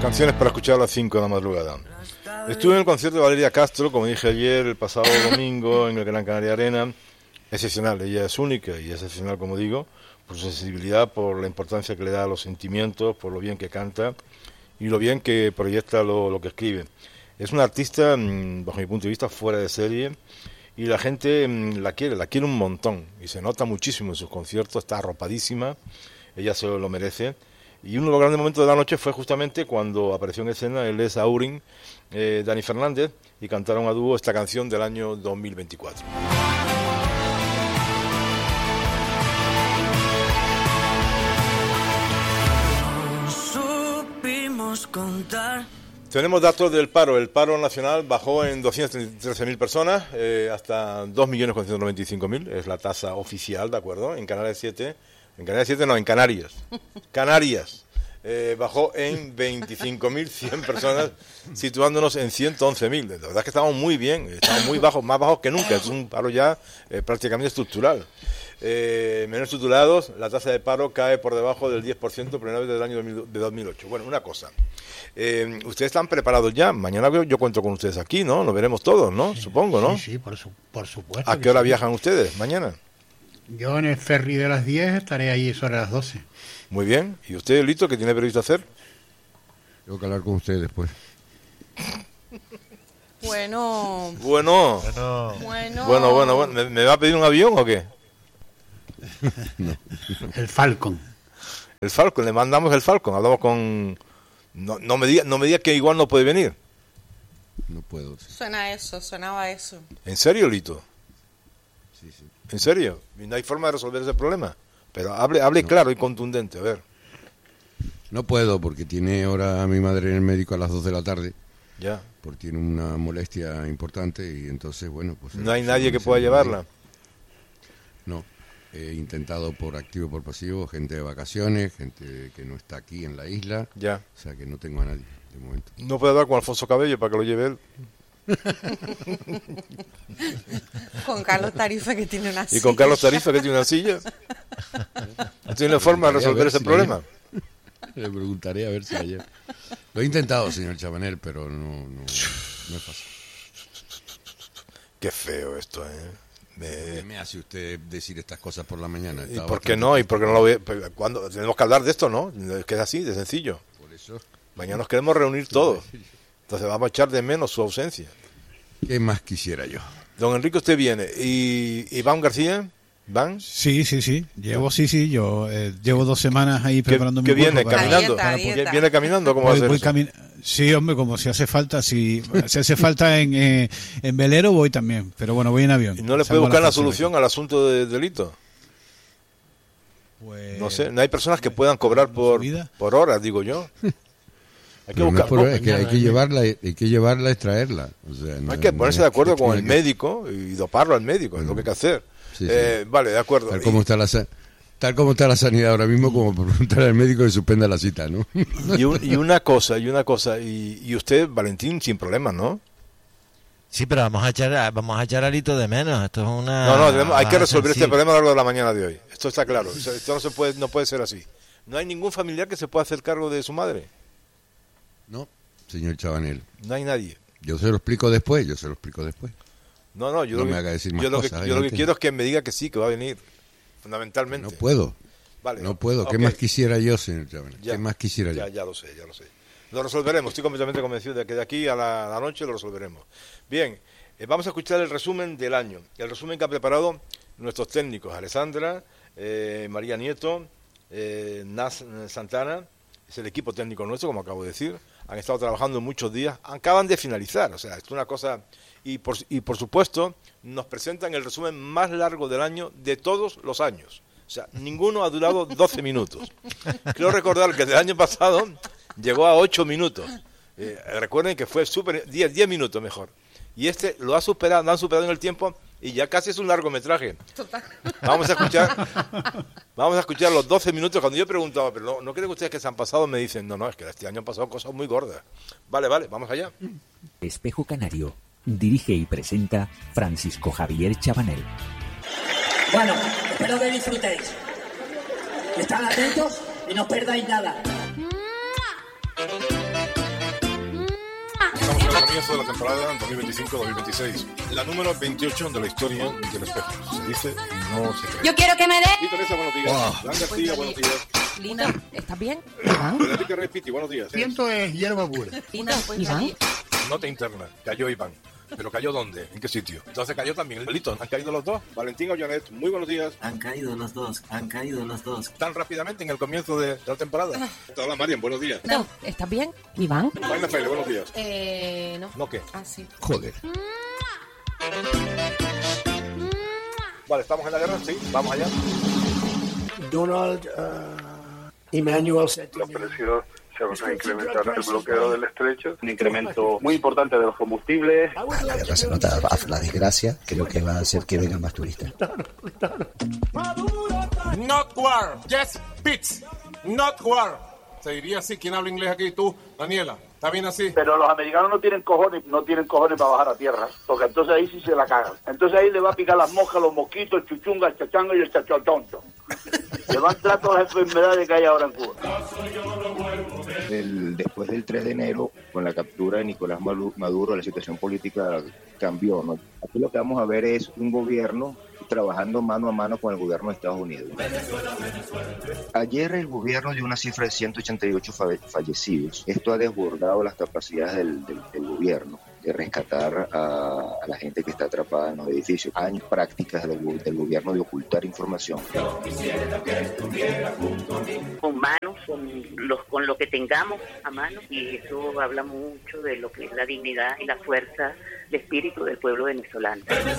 Canciones para escuchar a las 5 de la madrugada. Estuve en el concierto de Valeria Castro, como dije ayer, el pasado domingo, en el Gran Canaria Arena. Excepcional, ella es única y excepcional, como digo, por su sensibilidad, por la importancia que le da a los sentimientos, por lo bien que canta y lo bien que proyecta lo que escribe. Es una artista, bajo mi punto de vista, fuera de serie, y la gente la quiere un montón, y se nota muchísimo en sus conciertos, está arropadísima, ella se lo merece. Y uno de los grandes momentos de la noche fue justamente cuando apareció en escena el Les Aurin, Dani Fernández, y cantaron a dúo esta canción del año 2024. Supimos contar. Tenemos datos del paro. El paro nacional bajó en 213.000 personas, hasta 2.495.000, es la tasa oficial, ¿de acuerdo? En Canarias 7... En Canarias 7 no, en Canarias. Canarias bajó en 25.100 personas, situándonos en 111.000. La verdad es que estamos muy bien, estamos muy bajos, más bajos que nunca. Es un paro ya prácticamente estructural. Menos estructurados, la tasa de paro cae por debajo del 10% por primera vez desde el año de 2008. Bueno, una cosa. Ustedes están preparados ya. Mañana yo cuento con ustedes aquí, ¿no? Nos veremos todos, ¿no? Sí, supongo, ¿no? Sí, por supuesto. ¿A qué hora viajan ustedes mañana? Yo en el ferry de las 10 estaré ahí sobre las 12. Muy bien. ¿Y usted, Lito, qué tiene previsto hacer? Tengo que hablar con ustedes después. Bueno. ¿Me va a pedir un avión o qué? No. El Falcon. El Falcon, le mandamos el Falcon. Hablamos con... No me diga que igual no puede venir. No puedo. Sí. Sonaba eso. ¿En serio, Lito? Sí. ¿En serio? ¿Y no hay forma de resolver ese problema? Pero hable no. Claro y contundente, a ver. No puedo porque tiene ahora a mi madre en el médico a las 2 de la tarde. Ya. Porque tiene una molestia importante y entonces, bueno, pues... ¿No hay nadie que pueda llevarla? No. He intentado por activo y por pasivo, gente de vacaciones, gente que no está aquí en la isla. Ya. O sea que no tengo a nadie de momento. ¿No puede hablar con Alfonso Cabello para que lo lleve él? Con Carlos Tarifa, que tiene una silla. ¿Y con Carlos Tarifa, que tiene una silla? ¿Tiene forma de resolver ese problema? Le preguntaré a ver si ayer. Lo he intentado, señor Chabanel, pero no es fácil. Qué feo esto, ¿eh? Me hace usted decir estas cosas por la mañana. ¿Y por qué no? ¿Y por qué no lo ve? ¿Cuándo? Tenemos que hablar de esto, ¿no? Que es así, de sencillo. Por eso. Mañana nos queremos reunir todos. Entonces vamos a echar de menos su ausencia. ¿Qué más quisiera yo? Don Enrique, usted viene. ¿Y Iván García? ¿Van? Sí. Yo llevo 2 semanas ahí preparando mi cuerpo. ¿Qué viene? ¿Caminando? Dieta. ¿Viene caminando? ¿Cómo va a ser eso? Sí, hombre, como si hace falta. Si hace falta en velero, voy también. Pero bueno, voy en avión. ¿Y no le puede buscar la solución al asunto de delito? Pues, no sé, no hay personas que puedan cobrar por horas, digo yo. Hay que buscar, es que hay que llevarla, extraerla. O sea, hay que ponerse de acuerdo con el médico y doparlo al médico, es lo que hay que hacer. Sí. Vale, de acuerdo. Tal como está la sanidad ahora mismo, como por preguntar al médico que suspenda la cita, ¿no? Y una cosa, y usted, Valentín, sin problemas, ¿no? Sí, pero vamos a echar a Lito de menos. Esto es una... No, hay que resolver este problema a lo largo de la mañana de hoy. Esto está claro. Esto no puede ser así. No hay ningún familiar que se pueda hacer cargo de su madre. No, señor Chabanel. No hay nadie. Yo se lo explico después. No, yo lo que quiero es que me diga que sí, que va a venir, fundamentalmente. No puedo. Vale, no puedo. ¿Qué más quisiera yo, señor Chabanel? ¿Qué más quisiera yo? Ya lo sé. Lo resolveremos, estoy completamente convencido de que de aquí a la noche lo resolveremos. Bien, vamos a escuchar el resumen del año. El resumen que han preparado nuestros técnicos, Alessandra, María Nieto, Nas Santana. Es el equipo técnico nuestro, como acabo de decir. Han estado trabajando muchos días, acaban de finalizar, o sea, es una cosa... Y por supuesto, nos presentan el resumen más largo del año de todos los años. O sea, ninguno ha durado 12 minutos. Quiero recordar que el año pasado llegó a 8 minutos. Recuerden que fue 10 minutos mejor. Y este lo han superado en el tiempo y ya casi es un largometraje. Total. Vamos a escuchar los 12 minutos. Cuando yo preguntaba, pero ¿no creen ustedes que se han pasado? Me dicen, no, es que este año han pasado cosas muy gordas. Vale, vamos allá. Espejo Canario. Dirige y presenta Francisco Javier Chabanel. Bueno, espero que disfrutéis. Estad atentos y no perdáis nada. Comienzo de la temporada 2025-2026. La número 28 de la historia del espejo. Se dice y no se cree. Yo quiero que me dé. Y Teresa, buenos días. Blanca García, buenos días. Lina, ¿estás bien? Enrique Repiti, buenos días. Siento es hierba pura. Lina, Iván. Nota interna. Cayó Iván. ¿Pero cayó dónde? ¿En qué sitio? Entonces cayó también el pelito. ¿Han caído los dos? Valentín o Janet, muy buenos días. Han caído los dos. Tan rápidamente en el comienzo de la temporada. Hola, Marian, buenos días. No, ¿estás bien? Iván. Vaina Fele, buenos días. No. ¿No qué? Ah, sí. Joder. Vale, ¿estamos en la guerra? Sí, vamos allá. Donald Emmanuel los precios se van a incrementar el bloqueo del estrecho, un incremento muy importante de los combustibles. La guerra se nota, la desgracia, creo que va a hacer que vengan más turistas. Not war, just peace. Not war. Se diría así. ¿Quién habla inglés aquí? Tú, Daniela. ¿Está bien así? Pero los americanos no tienen cojones para bajar a tierra, porque entonces ahí sí se la cagan. Entonces ahí le va a picar las moscas, los mosquitos, el chuchunga, el chachanga y el chachotoncho. Le van a entrar todas las enfermedades que hay ahora en Cuba. Después del 3 de enero, con la captura de Nicolás Maduro, la situación política cambió, ¿no? Aquí lo que vamos a ver es un gobierno trabajando mano a mano con el gobierno de Estados Unidos. Ayer el gobierno dio una cifra de 188 fallecidos. Esto ha desbordado las capacidades del gobierno de rescatar a la gente que está atrapada en los edificios. Hay prácticas del gobierno de ocultar información. Con manos, con lo que tengamos a mano, y eso habla mucho de lo que es la dignidad y la fuerza de espíritu del pueblo venezolano.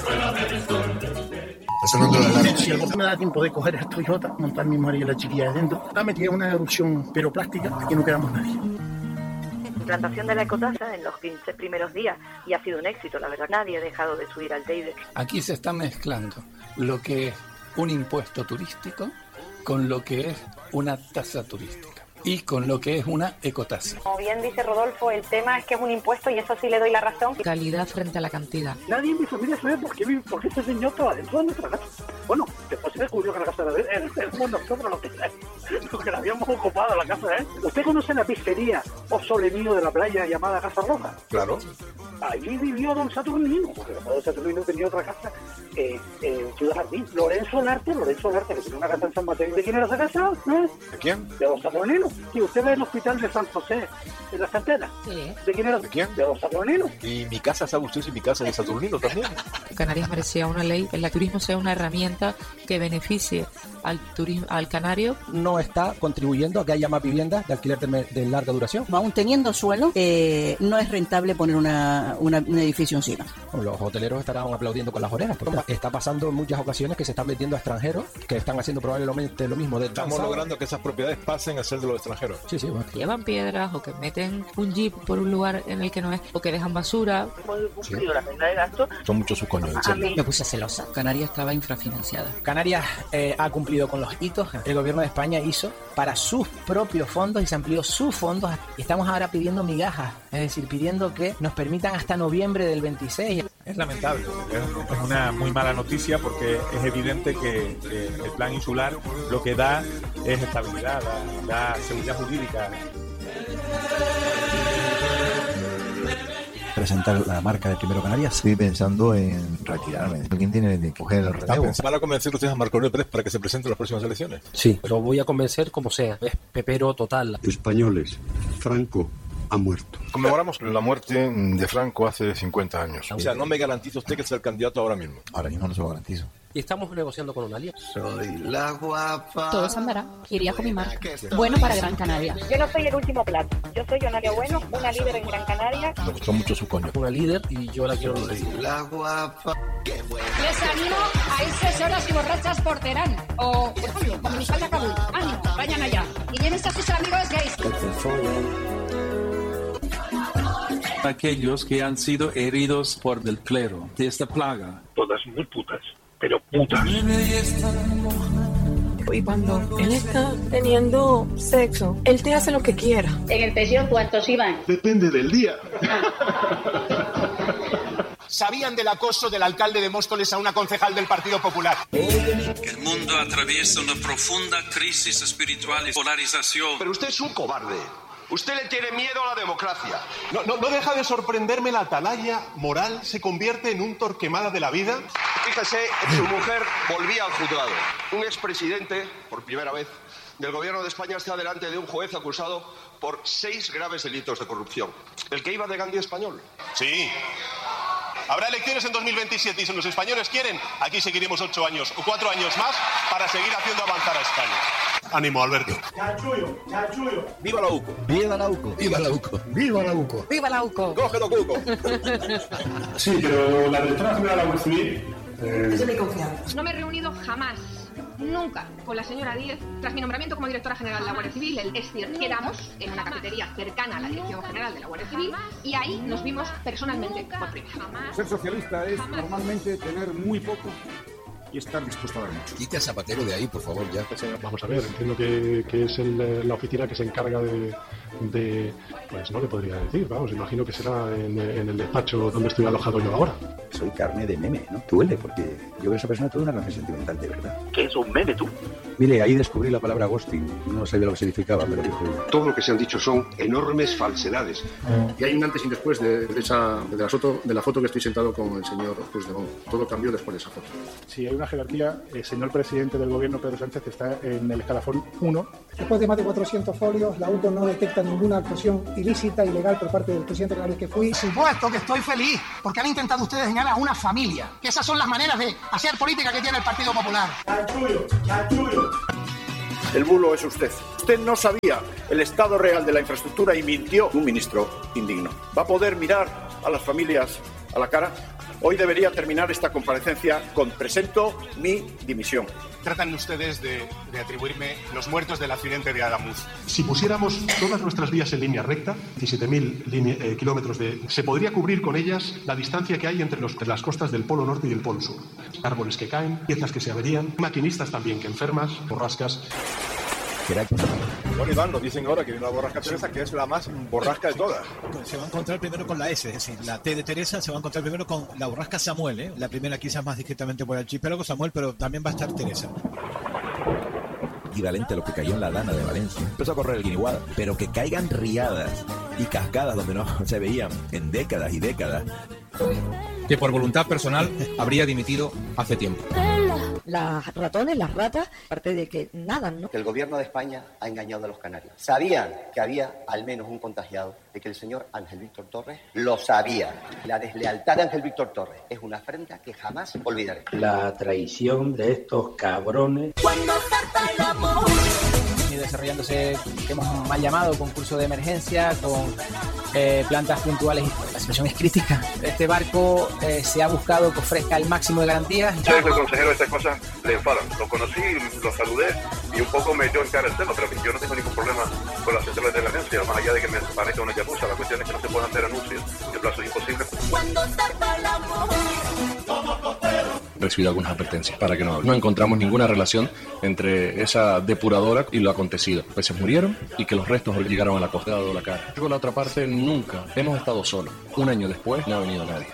Si el gobierno me da tiempo de coger el Toyota, montar mi marido y la chiquilla de dentro, la metí en una erupción pero plástica, aquí no quedamos nadie. Implantación de la ecotasa en los 15 primeros días y ha sido un éxito, la verdad. Nadie ha dejado de subir al Teide. Aquí se está mezclando lo que es un impuesto turístico con lo que es una tasa turística y con lo que es una ecotasa. Como bien dice Rodolfo, el tema es que es un impuesto y eso sí le doy la razón. Calidad frente a la cantidad. Nadie en mi familia sabe por qué ese señor estaba dentro de nuestra casa. Bueno, después se descubrió que la casa éramos nosotros los que la habíamos ocupado, la casa de él. ¿Usted conoce la pizzería o solemío de la playa llamada Casa Roja? Claro. Allí vivió don Saturnino, porque don Saturnino tenía otra casa en Ciudad Jardín. Lorenzo Olarte, que tiene una casa en San Mateo. ¿De quién era esa casa? ¿No? ¿De quién? De don Saturnino. Sí, usted ve el hospital de San José, en las canteras. Sí. ¿De quién era? ¿De quién? De don Saturnino. Y mi casa, ¿sabe usted si mi casa es de Saturnino también? Canarias merecía una ley que el turismo sea una herramienta que beneficie al turismo, al canario. No está contribuyendo a que haya más viviendas de alquiler de larga duración. Aún teniendo suelo, no es rentable poner un edificio encima. Los hoteleros estarán aplaudiendo con las orejas. Está pasando en muchas ocasiones que se están metiendo a extranjeros que están haciendo probablemente lo mismo. Estamos logrando que esas propiedades pasen a ser de los extranjeros. Sí, bueno. Llevan piedras o que meten un jeep por un lugar en el que no es, o que dejan basura. Hemos cumplido la regla de gasto. Son muchos sus coños. Me puse celosa. Canarias estaba infrafinanciada. Canarias ha cumplido con los hitos que el gobierno de España hizo para sus propios fondos y se amplió sus fondos. Y estamos ahora pidiendo migajas, es decir, pidiendo que nos permitan hasta noviembre del 26. Es lamentable, es una muy mala noticia porque es evidente que el plan insular lo que da es estabilidad, da seguridad jurídica. Presentar la marca de Primero Canarias. Estoy pensando en retirarme. ¿Quién tiene que coger el relevo? ¿Van a convencer ustedes a Marco Aurelio Pérez para que se presente en las próximas elecciones? Sí, lo voy a convencer como sea. Es pepero total. Españoles, Franco ha muerto. Conmemoramos la muerte de Franco hace 50 años. O sea, no me garantiza usted que sea el candidato ahora mismo. Ahora mismo no se lo garantizo. Y estamos negociando con una alianza. Soy la guapa. Todo se andará. Iría con mi marca. Bueno para Gran Canaria. Yo no soy el último plato. Yo soy Yonalia Bueno, una líder en Gran Canaria. Me gustó mucho su coño. Una líder y yo la quiero. Soy la guapa. Les animo a irse solas y borrachas por Terán. O, por ejemplo, como mi falta Kabul. Ánimo, vayan allá. Y lleven a sus amigos gays. Aquellos que han sido heridos por el clero de esta plaga. Todas muy putas, pero putas. Y cuando él está teniendo sexo, él te hace lo que quiera. En el pensión, ¿cuántos iban? Depende del día. ¿Sabían del acoso del alcalde de Móstoles a una concejal del Partido Popular? El mundo atraviesa una profunda crisis espiritual y polarización. Pero usted es un cobarde. Usted le tiene miedo a la democracia. No deja de sorprenderme la atalaya moral se convierte en un Torquemada de la vida. Fíjese, su mujer volvía al juzgado. Un expresidente, por primera vez, del gobierno de España está delante de un juez acusado por 6 graves delitos de corrupción. El que iba de Gandhi español. Sí. Habrá elecciones en 2027 y si los españoles quieren, aquí seguiremos 8 años o 4 años más para seguir haciendo avanzar a España. Ánimo, Alberto. Chanchullo, chanchullo. ¡Viva la UCO! ¡Viva la UCO! ¡Viva la UCO! ¡Viva la UCO! ¡Viva la UCO! ¡Cógelo, Cuco! Sí, pero la directora general de la Guardia Civil... Es mi confianza. No me he reunido jamás, nunca, con la señora Díez tras mi nombramiento como directora general de la Guardia Civil. Es decir, quedamos en una cafetería cercana a la Dirección General de la Guardia Civil y ahí nos vimos personalmente por primera vez. Ser socialista es normalmente tener muy poco y estar dispuesto a dar mucho. Quita a Zapatero de ahí, por favor, ya. Vamos a ver, entiendo que es la oficina que se encarga de... Pues no le podría decir, vamos, imagino que será en el despacho donde estoy alojado yo ahora. Soy carne de meme, ¿no? Duele, porque yo veo a esa persona toda una relación sentimental, de verdad. ¿Qué es un meme, tú? Mire, ahí descubrí la palabra ghosting. No sabía lo que significaba, pero dijo... Todo lo que se han dicho son enormes falsedades. Y hay un antes y un después de la foto que estoy sentado con el señor Puigdemont. Todo cambió después de esa foto. Sí, hay una jerarquía. El señor presidente del gobierno, Pedro Sánchez, está en el escalafón 1. Después de más de 400 folios, la UCO no detecta ninguna actuación ilícita, ilegal por parte del presidente Canales que fui. Por supuesto que estoy feliz, porque han intentado ustedes engañar a una familia. Que esas son las maneras de hacer política que tiene el Partido Popular. Chanchullo, chanchullo. El bulo es usted. Usted no sabía el estado real de la infraestructura y mintió. Un ministro indigno. ¿Va a poder mirar a las familias a la cara? Hoy debería terminar esta comparecencia con presento mi dimisión. Tratan ustedes de atribuirme los muertos del accidente de Adamuz. Si pusiéramos todas nuestras vías en línea recta, 17.000 kilómetros se podría cubrir con ellas la distancia que hay entre las costas del Polo Norte y el Polo Sur. Árboles que caen, piezas que se averían, maquinistas también que enfermas, borrascas. Bueno, Iván, nos dicen ahora que hay una borrasca Teresa que es la más borrasca de todas. Se va a encontrar primero con la S, es decir, la T de Teresa se va a encontrar primero con la borrasca Samuel, ¿eh? La primera quizás más discretamente por el archipiélago Samuel, pero también va a estar Teresa. Equivalente a lo que cayó en la Dana de Valencia. Empezó a correr el Guiniguada, pero que caigan riadas y cascadas donde no se veían en décadas y décadas. Que por voluntad personal habría dimitido hace tiempo. Las ratones, las ratas, aparte de que nadan, ¿no? Que el gobierno de España ha engañado a los canarios. Sabían que había al menos un contagiado, de que el señor Ángel Víctor Torres lo sabía. La deslealtad de Ángel Víctor Torres es una afrenta que jamás olvidaré. La traición de estos cabrones. Cuando zarpa el amor. Desarrollándose, que hemos mal llamado, concurso de emergencia, con plantas puntuales. La situación es crítica. Este barco se ha buscado que ofrezca el máximo de garantías. Soy el consejero de estas cosas, le enfadan. Lo conocí, lo saludé y un poco me dio en cara el tema, pero yo no tengo ningún problema con las centrales de emergencia, más allá de que me parezca una yakuza. La cuestión es que no se pueden hacer anuncios de plazo imposible. Cuando zarpa el amor. Recibido algunas advertencias para que no encontramos ninguna relación entre esa depuradora y lo acontecido. Pues se murieron y que los restos llegaron a la costa de la cara. Por la otra parte, nunca hemos estado solos. Un año después no ha venido nadie.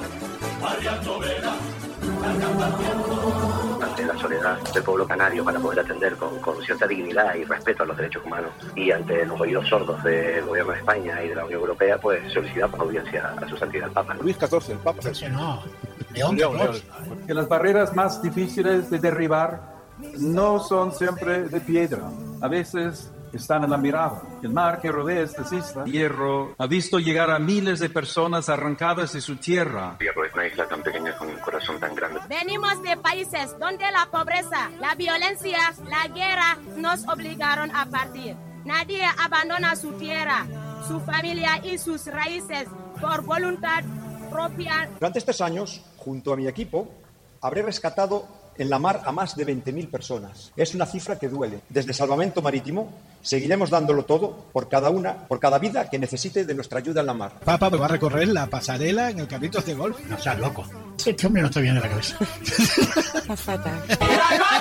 Ante la soledad del pueblo canario para poder atender con cierta dignidad y respeto a los derechos humanos y ante los oídos sordos del gobierno de España y de la Unión Europea, pues solicitamos audiencia a su santidad el Papa. Luis XIV, el Papa. No. León. Que las barreras más difíciles de derribar no son siempre de piedra. A veces están en la mirada. El mar que rodea estas islas, Hierro, ha visto llegar a miles de personas arrancadas de su tierra. Hierro es una isla tan pequeña con un corazón tan grande. Venimos de países donde la pobreza, la violencia, la guerra nos obligaron a partir. Nadie abandona su tierra, su familia y sus raíces por voluntad propia. Durante estos años, junto a mi equipo, habré rescatado en la mar a más de 20.000 personas. Es una cifra que duele. Desde Salvamento Marítimo seguiremos dándolo todo por cada vida que necesite de nuestra ayuda en la mar. Papa va a recorrer la pasarela en el Carlitos de Golf. No seas loco. Este hombre no está bien de la cabeza. Está fatal.